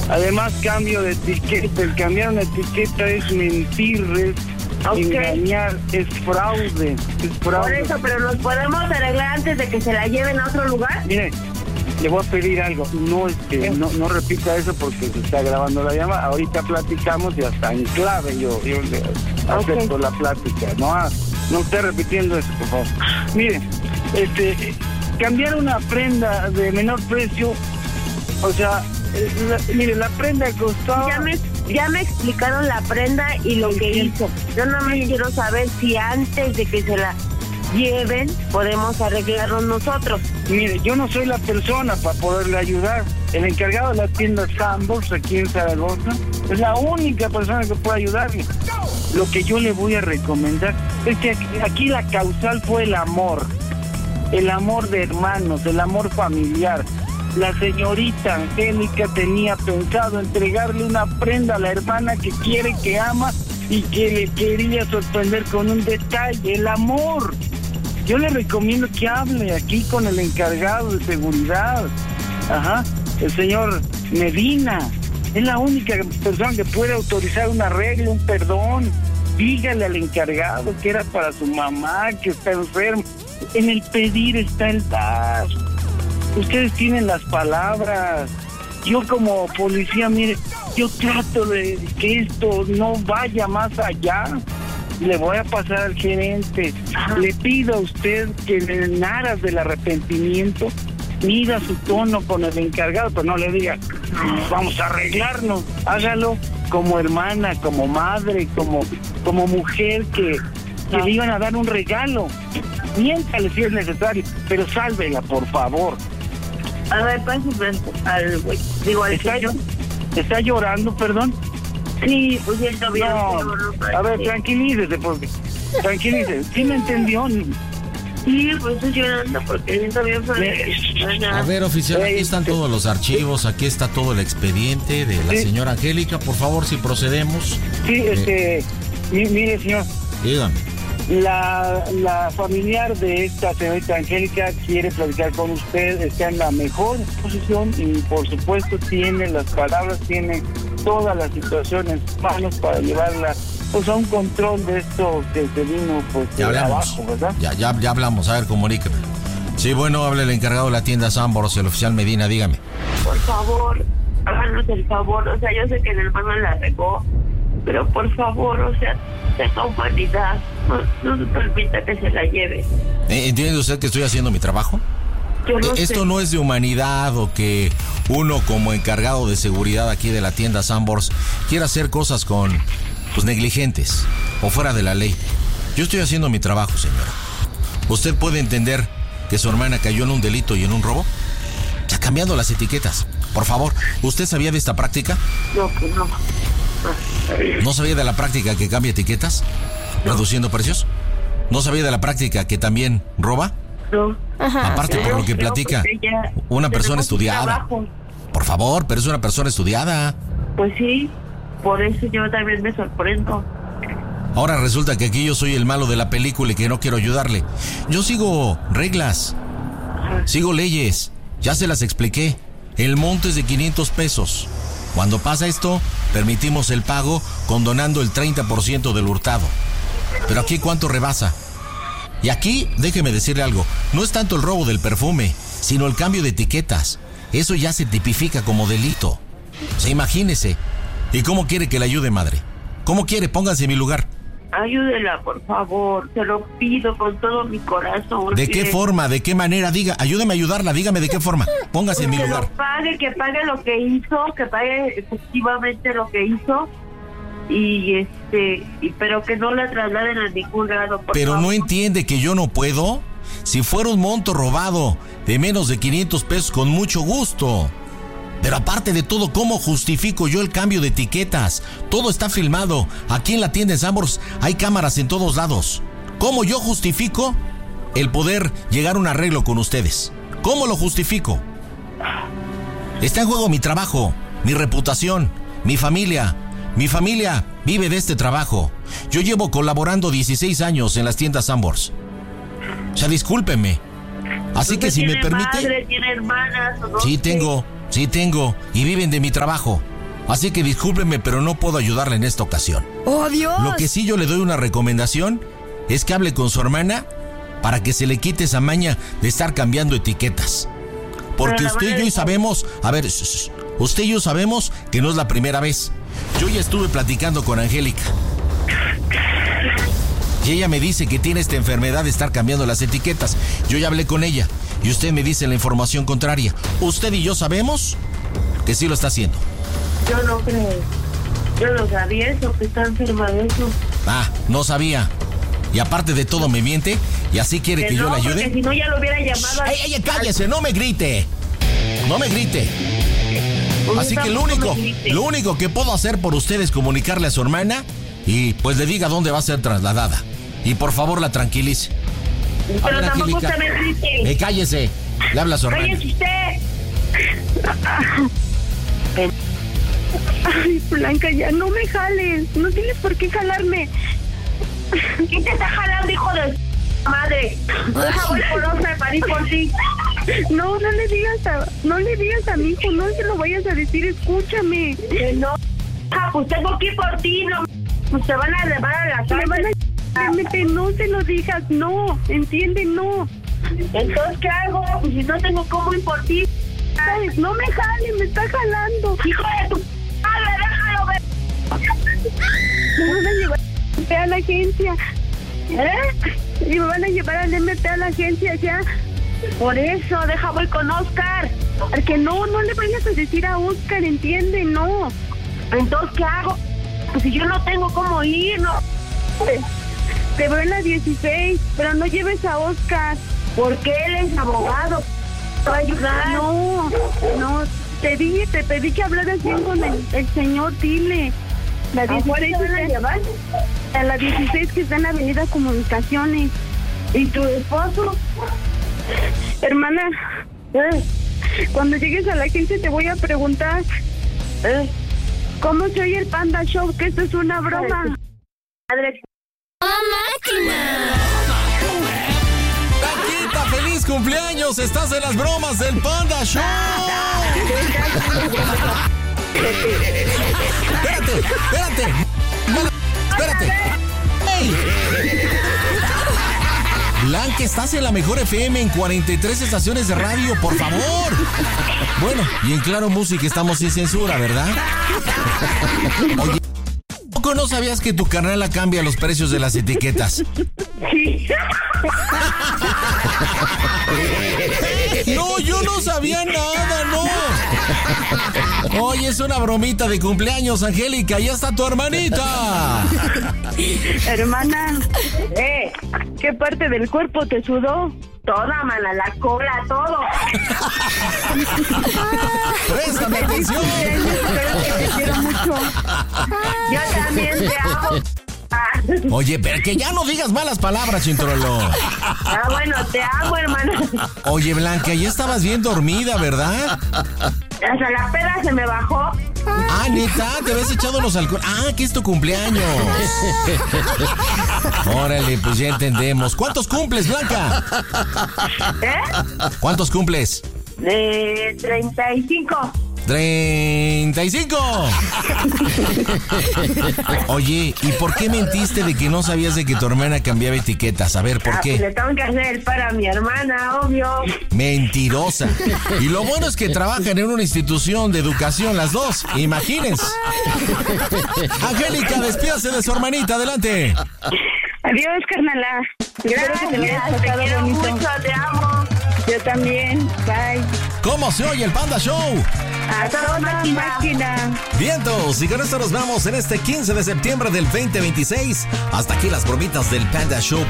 Además, cambio de etiqueta. El cambiar una etiqueta es mentir, es engañar, es fraude. Por eso, pero ¿nos podemos arreglar antes de que se la lleven a otro lugar? Mire, le voy a pedir algo. No repita eso porque se está grabando la llamada. Ahorita platicamos y hasta en clave yo le acepto la plática. No esté repitiendo eso, por favor. Mire, cambiar una prenda de menor precio, o sea, mire, la prenda costaba... Ya me explicaron la prenda y lo que hizo. Yo no me quiero saber si antes de que se la lleven podemos arreglarnos nosotros. Mire, yo no soy la persona para poderle ayudar. El encargado de la tienda Sanborns aquí en Zaragoza es la única persona que puede ayudarle. Lo que yo le voy a recomendar es que aquí la causal fue el amor de hermanos, el amor familiar. La señorita Angélica tenía pensado entregarle una prenda a la hermana que quiere, que ama y que le quería sorprender con un detalle, el amor. Yo le recomiendo que hable aquí con el encargado de seguridad, el señor Medina. Es la única persona que puede autorizar un arreglo, un perdón. Dígale al encargado que era para su mamá, que está enferma. En el pedir está el dar. Ustedes tienen las palabras. Yo como policía, mire, yo trato de que esto no vaya más allá. Le voy a pasar al gerente. Le pido a usted que en aras del arrepentimiento mida su tono con el encargado, pero no le diga, vamos a arreglarnos. Hágalo como hermana, como madre, como mujer que le iban a dar un regalo. Miéntale si es necesario, pero sálvela, por favor. A ver, pásame al güey. Digo, al señor. ¿Está llorando, perdón? Sí, pues ya está bien. A ver, tranquilícese, porque... Tranquilícese. ¿Sí me entendió? Sí, pues estoy llorando porque siento bien feliz. A ver, oficial, aquí están todos los archivos, aquí está todo el expediente de la señora Angélica. Por favor, si procedemos. Sí, mire, señor. Dígame. La familiar de esta señorita Angélica quiere platicar con usted, está en la mejor posición y por supuesto tiene las palabras, tiene todas las situaciones manos para llevarla pues a un control de esto que se vino pues ya de hablamos, abajo, ¿verdad? Ya hablamos, a ver, comuníqueme. Sí, bueno, hable el encargado de la tienda Sanborns, el oficial Medina, dígame. Por favor, háganos el favor, o sea, yo sé que el hermano la regó, pero por favor, o sea, tenga humanidad, no se permita que se la lleve. ¿Entiende usted que estoy haciendo mi trabajo? Yo no Esto sé. no es de humanidad o que uno como encargado de seguridad aquí de la tienda Sanborns quiera hacer cosas con, pues, negligentes o fuera de la ley. Yo estoy haciendo mi trabajo, señora. ¿Usted puede entender que su hermana cayó en un delito y en un robo? Ya cambiando las etiquetas. Por favor, ¿usted sabía de esta práctica? No, pues no. ¿No sabía de la práctica que cambia etiquetas? ¿Reduciendo precios? ¿No sabía de la práctica que también roba? No. Aparte, por lo que platica, una persona estudiada. Por favor, pero es una persona estudiada. Pues sí, por eso yo también me sorprendo. Ahora resulta que aquí yo soy el malo de la película y que no quiero ayudarle. Yo sigo reglas, sigo leyes, ya se las expliqué. El monto es de 500 pesos. Cuando pasa esto, permitimos el pago condonando el 30% del hurtado. Pero aquí, ¿cuánto rebasa? Y aquí, déjeme decirle algo, no es tanto el robo del perfume, sino el cambio de etiquetas. Eso ya se tipifica como delito. O sea, imagínese. ¿Y cómo quiere que le ayude, madre? ¿Cómo quiere? Póngase en mi lugar. Ayúdela, por favor, te lo pido con todo mi corazón. ¿De qué forma? ¿De qué manera? Ayúdeme a ayudarla, dígame de qué forma. Póngase en mi lugar. Que pague lo que hizo, que pague efectivamente lo que hizo. Pero que no la trasladen a ningún lado, por Pero favor. no entiende que yo no puedo. Si fuera un monto robado de menos de 500 pesos, con mucho gusto. Pero aparte de todo, ¿cómo justifico yo el cambio de etiquetas? Todo está filmado. Aquí en la tienda de Sanborns hay cámaras en todos lados. ¿Cómo yo justifico el poder llegar a un arreglo con ustedes? ¿Cómo lo justifico? Está en juego mi trabajo, mi reputación, mi familia. Mi familia vive de este trabajo. Yo llevo colaborando 16 años en las tiendas Sanborns. O sea, discúlpeme. Así que si me permite... ¿Tiene madre, tiene hermanas o no? Sí tengo, y viven de mi trabajo. Así que discúlpeme, pero no puedo ayudarle en esta ocasión. ¡Oh, Dios! Lo que sí yo le doy una recomendación es que hable con su hermana para que se le quite esa maña de estar cambiando etiquetas. Porque usted y yo sabemos, usted y yo sabemos que no es la primera vez. Yo ya estuve platicando con Angélica. Y ella me dice que tiene esta enfermedad de estar cambiando las etiquetas. Yo ya hablé con ella y usted me dice la información contraria. Usted y yo sabemos que sí lo está haciendo. Yo no creo. Yo no sabía eso, que está enferma de eso. Ah, no sabía. Y aparte de todo me miente y así quiere que yo le ayude. Porque si no ya lo hubiera llamado. ¡Ey, cállese! ¡No me grite! ¡No me grite! Así que lo único que puedo hacer por usted es comunicarle a su hermana y pues le diga dónde va a ser trasladada. Y por favor la tranquilice. Pero tampoco usted me grite. Cállese. Le habla a su hermana. ¡Cállese usted! Ay, Blanca, ya no me jales. No tienes por qué jalarme. ¿Quién te está jalando, hijo de madre? Deja, voy por otra para ir por ti. No le digas a mi hijo, no se lo vayas a decir, escúchame. No, pues tengo que ir por ti, no. Pues te van a llevar a la cárcel. No se lo digas, no, entiende, no. Entonces, ¿qué hago? Pues si no tengo cómo ir por ti. ¿Sabes? No me jale, me está jalando. Hijo de tu madre, déjalo ver. Me van a llevar a la agencia. Y me van a llevar al MP a la agencia ya. Por eso, deja, voy con Oscar. Porque no le vayas a decir a Oscar, entiende, no. Entonces, ¿qué hago? Pues si yo no tengo cómo ir, no. Te veo en la 16, pero no lleves a Oscar. Porque él es abogado. ¿Te va a ayudar? No, te pedí que hablaras bien con el señor, dile. La 16 ¿A van a llevar? A la 16 que está en la Avenida Comunicaciones. ¿Y tu esposo? Hermana, cuando llegues a la agencia te voy a preguntar ¿cómo se oye el Panda Show? Que esto es una broma. Madre. ¡Máquina! ¡Taquita, feliz cumpleaños! ¡Estás en las bromas del Panda Show! Espérate. ¡Ey! Blanca, estás en la mejor FM en 43 estaciones de radio, por favor. Bueno, y en Claro Música estamos sin censura, ¿verdad? Oye, ¿poco no sabías que tu carnala cambia los precios de las etiquetas? Sí. No, yo no sabía nada, no. Oye, es una bromita de cumpleaños, Angélica. Ya está tu hermanita. Hermana, ¿qué parte del cuerpo te sudó? Toda, mana, la cola, todo. Préstame atención. Te quiero mucho. Yo también te amo. Oye, pero que ya no digas malas palabras, Chintrolo. Bueno, te amo, hermana. Oye, Blanca, ya estabas bien dormida, ¿verdad? Hasta la peda se me bajó. Ah, neta, te habías echado los alcohol. Ah, que es tu cumpleaños. Órale, pues ya entendemos. ¿Cuántos cumples, Blanca? ¿Cuántos cumples? 35. 35. Oye, ¿y por qué mentiste de que no sabías de que tu hermana cambiaba etiquetas? A ver, ¿por qué? Pues le tengo que hacer el para mi hermana, obvio. Mentirosa. Y lo bueno es que trabajan en una institución de educación las dos. Imagínense. Angélica, despídase de su hermanita. Adelante. Adiós, carnala. Gracias, te quiero mucho, te amo. Yo también. Bye. ¿Cómo se oye el Panda Show? A toda máquina. Vientos, y con esto nos vamos en este 15 de septiembre del 2026. Hasta aquí las bromitas del Panda Show.